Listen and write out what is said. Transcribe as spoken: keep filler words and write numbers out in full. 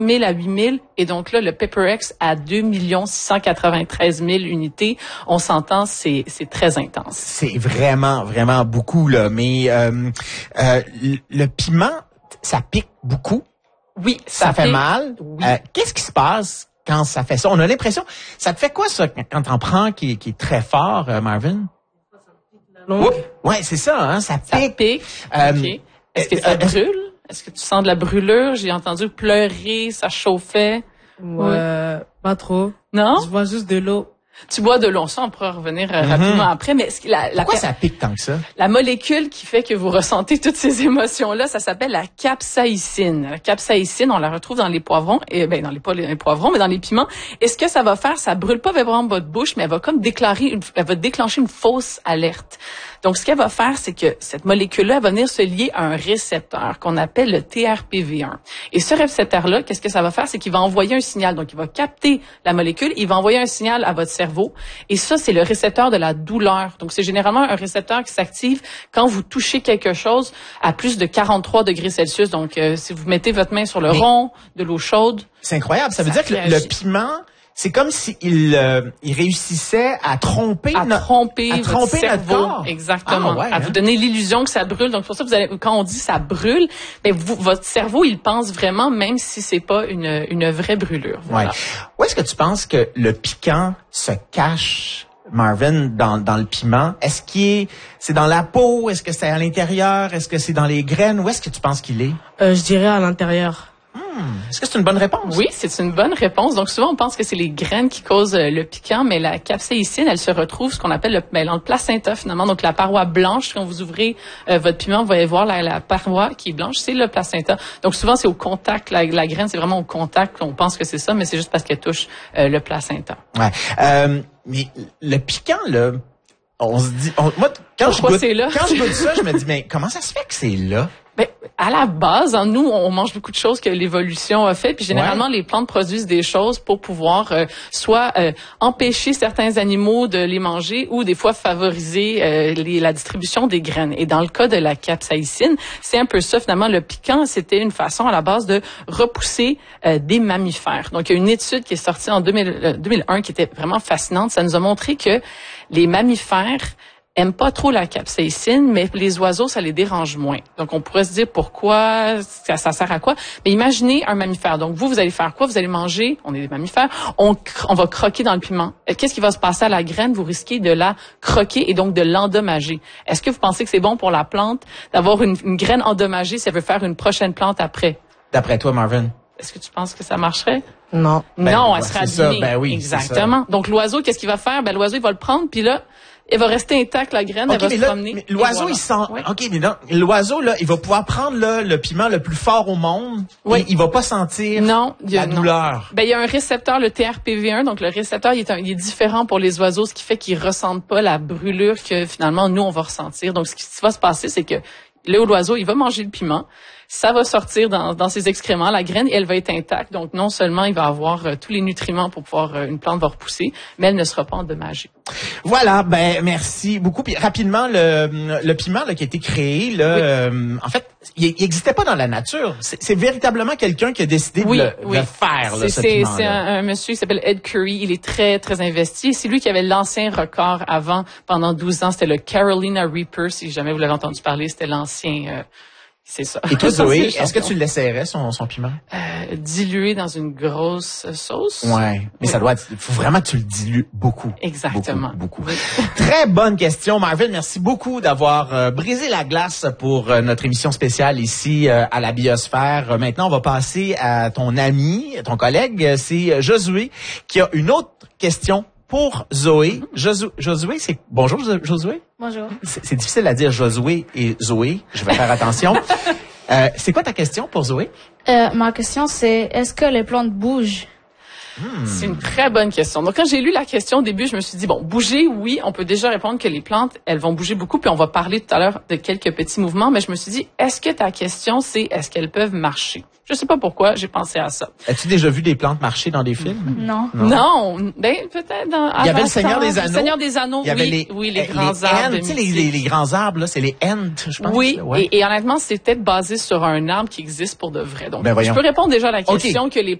mille à huit mille. Et donc là, le Pepper-X à deux millions six cent quatre-vingt-treize mille unités. On s'entend, c'est, c'est très intense. C'est vraiment, vraiment beaucoup, là. Mais euh, euh, le piment, ça pique beaucoup. Oui, ça, ça fait pique. mal. Oui. Euh, qu'est-ce qui se passe quand ça fait ça? On a l'impression... Ça te fait quoi, ça, quand t'en prends qui, qui est très fort, euh, Marvin? Oui, ouais, c'est ça, hein, ça pique. Ça pique. Euh, okay. Est-ce que ça brûle? Est-ce que tu sens de la brûlure? J'ai entendu pleurer, ça chauffait. Ouais, oui. Pas trop. Non? Je bois juste de l'eau. Tu bois de l'eau, ça on pourra revenir euh, mm-hmm. rapidement après, mais ce, la, la, pourquoi ça pique tant que ça? La molécule qui fait que vous ressentez toutes ces émotions-là, ça s'appelle la capsaïcine. La capsaïcine, on la retrouve dans les poivrons, et ben dans les pas les poivrons, mais dans les piments. Et ce que ça va faire, ça brûle pas vraiment votre bouche, mais elle va comme déclarer, une, elle va déclencher une fausse alerte. Donc ce qu'elle va faire, c'est que cette molécule-là elle va venir se lier à un récepteur qu'on appelle le T R P V un. Et ce récepteur-là, qu'est-ce que ça va faire, c'est qu'il va envoyer un signal. Donc il va capter la molécule, il va envoyer un signal à votre cerveau. Et ça, c'est le récepteur de la douleur. Donc, c'est généralement un récepteur qui s'active quand vous touchez quelque chose à plus de quarante-trois degrés Celsius. Donc, euh, si vous mettez votre main sur le Mais rond, de l'eau chaude. C'est incroyable. Ça veut ça dire que le, le piment, c'est comme s'il euh, il réussissait à tromper, à no- tromper, à votre tromper cerveau. notre corps. Exactement. Ah, ouais, à hein? vous donner l'illusion que ça brûle. Donc, pour ça, vous allez, quand on dit ça brûle, ben, vous, votre cerveau, il pense vraiment, même si c'est pas une, une vraie brûlure. Voilà. Ouais. Où est-ce que tu penses que le piquant se cache, Marvin, dans, dans le piment? Est-ce qu'il est, c'est dans la peau? Est-ce que c'est à l'intérieur? Est-ce que c'est dans les graines? Où est-ce que tu penses qu'il est? Euh, je dirais à l'intérieur. Hmm. Est-ce que c'est une bonne réponse? Oui, c'est une bonne réponse. Donc, souvent, on pense que c'est les graines qui causent euh, le piquant, mais la capsaïcine, elle se retrouve, ce qu'on appelle le, ben, dans le placenta, finalement. Donc, la paroi blanche, quand vous ouvrez euh, votre piment, vous allez voir la, la paroi qui est blanche, c'est le placenta. Donc, souvent, c'est au contact. La, la graine, c'est vraiment au contact qu'on pense que c'est ça, mais c'est juste parce qu'elle touche euh, le placenta. Ouais. Euh, mais le piquant, là, on se dit... On, moi, quand Pourquoi je goûte, c'est là? quand je goûte ça, je me dis, mais comment ça se fait que c'est là? Ben, à la base, hein, nous, on mange beaucoup de choses que l'évolution a fait, puis généralement, ouais. les plantes produisent des choses pour pouvoir euh, soit euh, empêcher certains animaux de les manger ou des fois favoriser euh, les, la distribution des graines. Et dans le cas de la capsaïcine, c'est un peu ça, finalement. Le piquant, c'était une façon à la base de repousser euh, des mammifères. Donc, il y a une étude qui est sortie en deux mille, euh, deux mille un qui était vraiment fascinante. Ça nous a montré que les mammifères aiment pas trop la capsaïcine, mais les oiseaux, ça les dérange moins. Donc, on pourrait se dire pourquoi, ça, ça sert à quoi. Mais imaginez un mammifère. Donc, vous, vous allez faire quoi? Vous allez manger, on est des mammifères, on, on va croquer dans le piment. Qu'est-ce qui va se passer à la graine? Vous risquez de la croquer et donc de l'endommager. Est-ce que vous pensez que c'est bon pour la plante d'avoir une, une graine endommagée si elle veut faire une prochaine plante après? D'après toi, Marvin? Est-ce que tu penses que ça marcherait? Non. Ben, non, ouais, elle sera abîmée. Ben oui, exactement. Donc, l'oiseau, qu'est-ce qu'il va faire? Ben, l'oiseau, il va le prendre, puis là, elle va rester intacte, la graine, okay, elle va se là, promener. Mais l'oiseau, voilà. il sent... Oui. OK, mais non, l'oiseau, là, il va pouvoir prendre là, le piment le plus fort au monde oui. et il va pas sentir non, la non. douleur. Ben, il y a un récepteur, le T R P V un, donc le récepteur, il est, un, il est différent pour les oiseaux, ce qui fait qu'ils ressentent pas la brûlure que finalement, nous, on va ressentir. Donc, ce qui va se passer, c'est que là, l'oiseau, il va manger le piment. Ça va sortir dans, dans ses excréments, la graine, et elle va être intacte. Donc, non seulement il va avoir euh, tous les nutriments pour pouvoir, euh, une plante va repousser, mais elle ne sera pas endommagée. Voilà, ben merci beaucoup. Puis rapidement, le, le piment là, qui a été créé, là, oui. euh, en fait, il n'existait pas dans la nature. C'est, c'est véritablement quelqu'un qui a décidé oui, de le, oui. le faire, là, c'est, ce c'est, piment-là. C'est un, un monsieur qui s'appelle Ed Curry. Il est très, très investi. C'est lui qui avait l'ancien record avant, pendant douze ans. C'était le Carolina Reaper, si jamais vous l'avez entendu parler. C'était l'ancien... Euh, C'est ça. Et toi, Zoé, est-ce que tu l'essayerais, son, son piment? Euh, dilué dans une grosse sauce. Ouais. Mais oui. ça doit être, il faut vraiment que tu le dilues beaucoup. Exactement. Beaucoup, beaucoup. Oui. Très bonne question, Marvin. Merci beaucoup d'avoir euh, brisé la glace pour euh, notre émission spéciale ici euh, à la Biosphère. Euh, maintenant, on va passer à ton ami, ton collègue, c'est Josué, qui a une autre question pour Zoé. Josué, Josué, c'est... Bonjour, Josué. Bonjour. C'est, c'est difficile à dire Josué et Zoé. Je vais faire attention. euh, c'est quoi ta question pour Zoé? Euh, ma question, c'est est-ce que les plantes bougent? Hmm. C'est une très bonne question. Donc, quand j'ai lu la question au début, je me suis dit, bon, bouger, oui, on peut déjà répondre que les plantes, elles vont bouger beaucoup, puis on va parler tout à l'heure de quelques petits mouvements, mais je me suis dit, est-ce que ta question, c'est est-ce qu'elles peuvent marcher? Je sais pas pourquoi, j'ai pensé à ça. As-tu déjà vu des plantes marcher dans des films? Non. Non, ben peut-être dans Il y avait le Avatar, Seigneur des Anneaux. Le Seigneur des Anneaux, Il y avait oui, les, oui, les euh, grands les arbres. Ents, tu sais, les, les, les grands arbres, là, c'est les Ents, je pense. Oui, là, ouais. et, et honnêtement, c'est peut-être basé sur un arbre qui existe pour de vrai. Donc, Ben, je voyons. peux répondre déjà à la OK. question que les